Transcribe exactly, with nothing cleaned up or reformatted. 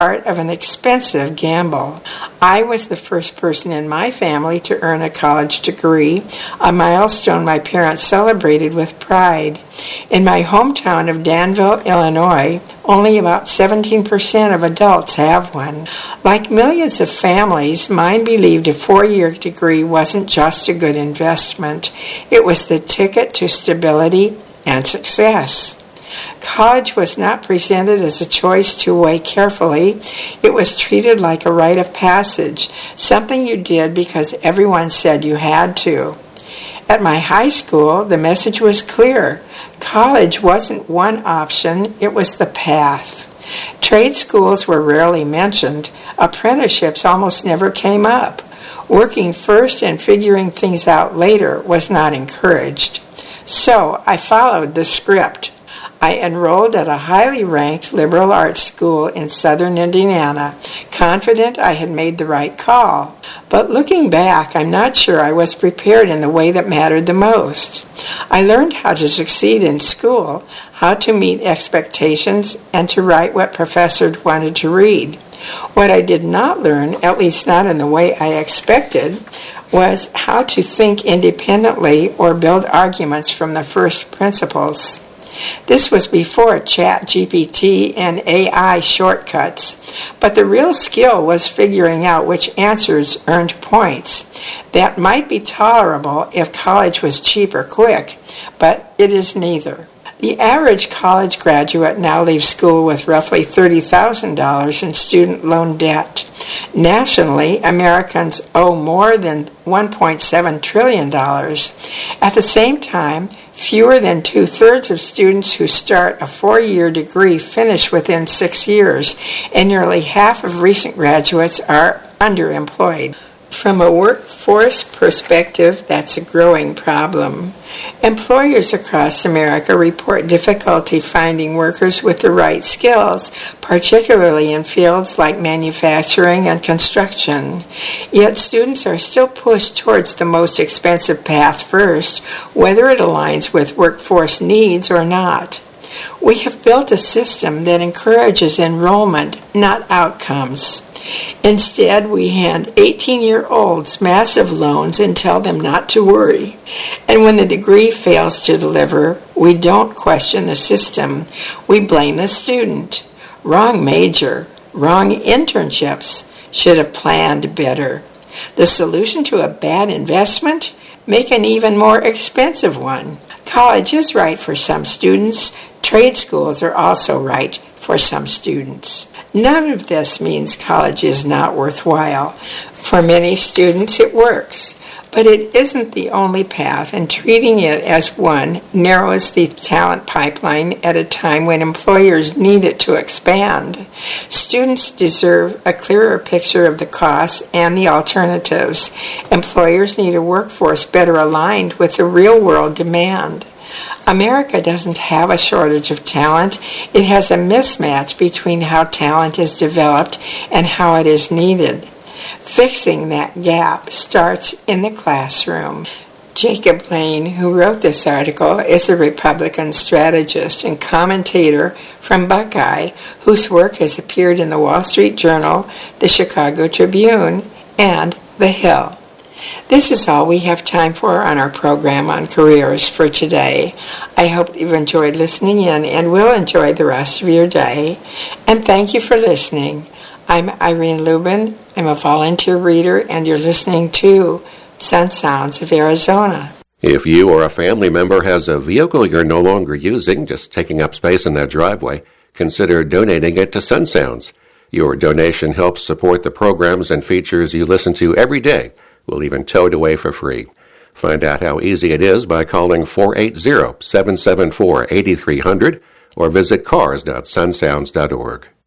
part of an expensive gamble. I was the first person in my family to earn a college degree, a milestone my parents celebrated with pride. In my hometown of Danville, Illinois, only about seventeen percent of adults have one. Like millions of families, mine believed a four-year degree wasn't just a good investment. It was the ticket to stability and success. College was not presented as a choice to weigh carefully. It was treated like a rite of passage, something you did because everyone said you had to. At my high school, the message was clear. College wasn't one option, it was the path. Trade schools were rarely mentioned. Apprenticeships almost never came up. Working first and figuring things out later was not encouraged. So I followed the script. I enrolled at a highly ranked liberal arts school in southern Indiana, confident I had made the right call. But looking back, I'm not sure I was prepared in the way that mattered the most. I learned how to succeed in school, how to meet expectations, and to write what professors wanted to read. What I did not learn, at least not in the way I expected, was how to think independently or build arguments from the first principles. This was before Chat G P T and A I shortcuts, but the real skill was figuring out which answers earned points. That might be tolerable if college was cheap or quick, but it is neither. The average college graduate now leaves school with roughly thirty thousand dollars in student loan debt. Nationally, Americans owe more than one point seven trillion dollars. At the same time, fewer than two-thirds of students who start a four-year degree finish within six years, and nearly half of recent graduates are underemployed. From a workforce perspective, that's a growing problem. Employers across America report difficulty finding workers with the right skills, particularly in fields like manufacturing and construction. Yet students are still pushed towards the most expensive path first, whether it aligns with workforce needs or not. We have built a system that encourages enrollment, not outcomes. Instead, we hand eighteen-year-olds massive loans and tell them not to worry. And when the degree fails to deliver, we don't question the system. We blame the student. Wrong major, wrong internships, should have planned better. The solution to a bad investment? Make an even more expensive one. College is right for some students. Trade schools are also right for some students. None of this means college is not worthwhile. For many students, it works. But it isn't the only path, and treating it as one narrows the talent pipeline at a time when employers need it to expand. Students deserve a clearer picture of the costs and the alternatives. Employers need a workforce better aligned with the real-world demand. America doesn't have a shortage of talent. It has a mismatch between how talent is developed and how it is needed. Fixing that gap starts in the classroom. Jacob Lane, who wrote this article, is a Republican strategist and commentator from Buckeye, whose work has appeared in the Wall Street Journal, the Chicago Tribune, and The Hill. This is all we have time for on our program on careers for today. I hope you've enjoyed listening in and will enjoy the rest of your day. And thank you for listening. I'm Irene Lubin. I'm a volunteer reader, and you're listening to Sun Sounds of Arizona. If you or a family member has a vehicle you're no longer using, just taking up space in that driveway, consider donating it to Sun Sounds. Your donation helps support the programs and features you listen to every day. We'll even tow it away for free. Find out how easy it is by calling four eight zero, seven seven four, eight three zero zero or visit cars dot sun sounds dot org.